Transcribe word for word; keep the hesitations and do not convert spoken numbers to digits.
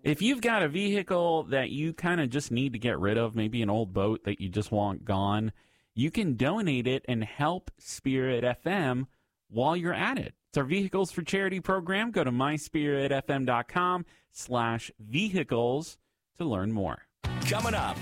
If you've got a vehicle that you kind of just need to get rid of, maybe an old boat that you just want gone, you can donate it and help Spirit F M while you're at it. It's our Vehicles for Charity program. Go to myspiritfm.com slash vehicles to learn more. Coming up